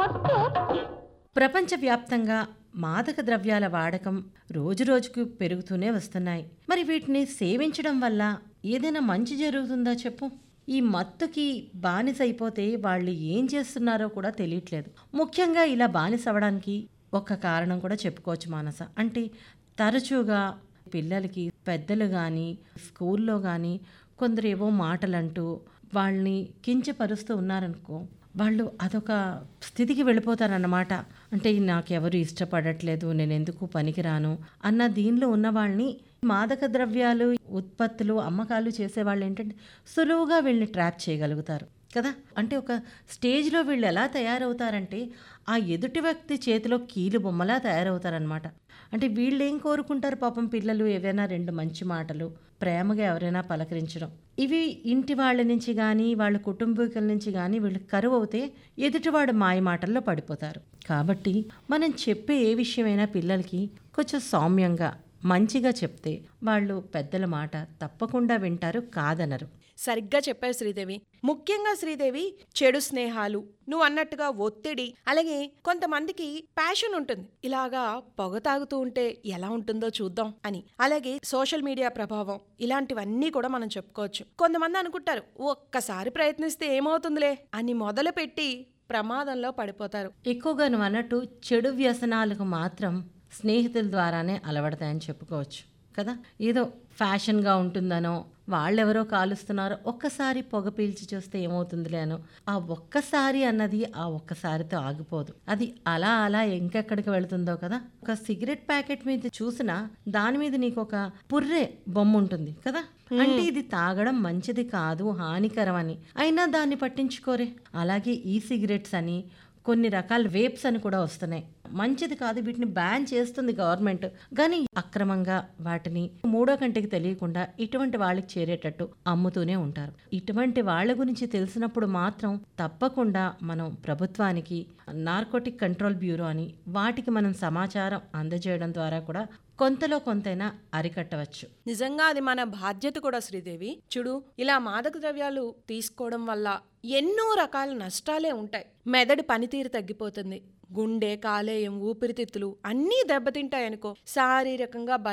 ప్రపంచవ్యాప్తంగా మాదక ద్రవ్యాల వాడకం రోజురోజుకు పెరుగుతూనే వస్తున్నాయి. మరి వీటిని సేవించడం వల్ల ఏదైనా మంచి జరుగుతుందా చెప్పు? ఈ మత్తుకి బానిస అయిపోతే వాళ్ళు ఏం చేస్తున్నారో కూడా తెలియట్లేదు. ముఖ్యంగా ఇలా బానిస అవ్వడానికి ఒక కారణం కూడా చెప్పుకోవచ్చు మానస. అంటే తరచుగా పిల్లలకి పెద్దలు కానీ స్కూల్లో కానీ కొందరు ఏవో మాటలంటూ వాళ్ళని కించపరుస్తూ ఉన్నారనుకో, వాళ్ళు అదొక స్థితికి వెళ్ళిపోతారన్నమాట. అంటే నాకెవరు ఇష్టపడట్లేదు, నేను ఎందుకు పనికిరాను అన్న దీనిలో ఉన్న వాళ్ళని మాదక ద్రవ్యాలు ఉత్పత్తులు అమ్మకాలు చేసేవాళ్ళు ఏంటంటే సులువుగా వీళ్ళని ట్రాప్ చేయగలుగుతారు కదా. అంటే ఒక స్టేజ్లో వీళ్ళు ఎలా తయారవుతారంటే ఆ ఎదుటి వ్యక్తి చేతిలో కీలు బొమ్మలా తయారవుతారనమాట. అంటే వీళ్ళు ఏం కోరుకుంటారు పాపం, పిల్లలు ఏవైనా రెండు మంచి మాటలు, ప్రేమగా ఎవరైనా పలకరించడం, ఇవి ఇంటి వాళ్ళ నుంచి కానీ వాళ్ళ కుటుంబీకుల నుంచి కానీ వీళ్ళకి కరువు అవుతే ఎదుటివాడు మాయ మాటల్లో పడిపోతారు. కాబట్టి మనం చెప్పే ఏ విషయమైనా పిల్లలకి కొంచెం సౌమ్యంగా మంచిగా చెప్తే వాళ్ళు పెద్దల మాట తప్పకుండా వింటారు, కాదనరు. సరిగ్గా చెప్పారు శ్రీదేవి. ముఖ్యంగా శ్రీదేవి, చెడు స్నేహాలు, నువ్వు అన్నట్టుగా ఒత్తిడి, అలాగే కొంతమందికి ప్యాషన్ ఉంటుంది, ఇలాగా పొగ తాగుతూ ఉంటే ఎలా ఉంటుందో చూద్దాం అని, అలాగే సోషల్ మీడియా ప్రభావం, ఇలాంటివన్నీ కూడా మనం చెప్పుకోవచ్చు. కొంతమంది అనుకుంటారు ఒక్కసారి ప్రయత్నిస్తే ఏమవుతుందిలే అని మొదలుపెట్టి ప్రమాదంలో పడిపోతారు. ఎక్కువగా నువ్వు అన్నట్టు చెడు వ్యసనాలకు మాత్రం స్నేహితుల ద్వారానే అలవడతాయని చెప్పుకోవచ్చు కదా. ఏదో ఫ్యాషన్గా ఉంటుందనో, వాళ్ళెవరో కాలుస్తున్నారో ఒక్కసారి పొగ పీల్చి చూస్తే ఏమవుతుందిలే అనో, ఆ ఒక్కసారి అన్నది ఆ ఒక్కసారితో ఆగిపోదు. అది అలా అలా ఇంకెక్కడికి వెళుతుందో కదా. ఒక సిగరెట్ ప్యాకెట్ మీద చూసినా దాని మీద నీకు ఒక పుర్రె బొమ్మ ఉంటుంది కదా. అంటే ఇది తాగడం మంచిది కాదు, హానికరం అని. అయినా దాన్ని పట్టించుకోరే. అలాగే ఈ సిగరెట్స్ అని కొన్ని రకాల వేప్స్ అని కూడా వస్తున్నాయి. మంచిది కాదు, వీటిని బ్యాన్ చేస్తుంది గవర్నమెంట్, కానీ అక్రమంగా వాటిని మూడో కంటికి తెలియకుండా ఇటువంటి వాళ్ళకి చేరేటట్టు అమ్ముతూనే ఉంటారు. ఇటువంటి వాళ్ళ గురించి తెలిసినప్పుడు మాత్రం తప్పకుండా మనం ప్రభుత్వానికి, నార్కోటిక్ కంట్రోల్ బ్యూరో అని వాటికి మనం సమాచారం అందజేయడం ద్వారా కూడా కొంతలో కొంతైనా అరికట్టవచ్చు. నిజంగా అది మన బాధ్యత కూడా శ్రీదేవి. చూడు, ఇలా మాదక ద్రవ్యాలు తీసుకోవడం వల్ల ఎన్నో రకాల నష్టాలే ఉంటాయి. మెదడు పనితీరు తగ్గిపోతుంది, గుండె, కాలేయం, ఊపిరితిత్తులు అన్నీ దెబ్బతింటాయనుకో. శారీరకంగా